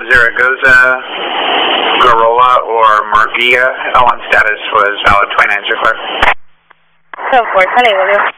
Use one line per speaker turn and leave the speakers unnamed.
Zaragoza, Garola, or Marvia. L1 status was valid 29 clear.
7-4, 10 will you?